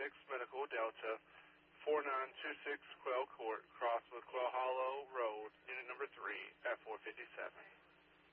Medical Delta, 4926 Quail Court, cross with Quail Hollow Road, unit number 3 at 457.